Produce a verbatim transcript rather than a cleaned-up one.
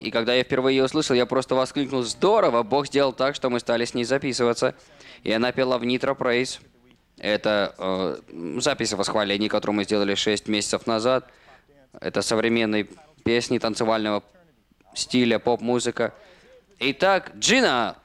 И когда я впервые ее услышал, я просто воскликнул: «Здорово! Бог сделал так, что мы стали с ней записываться». И она пела в Nitro Praise. Это э, запись восхвалений, которую мы сделали шесть месяцев назад. Это современные песни танцевального стиля, поп-музыка. Итак, Джина,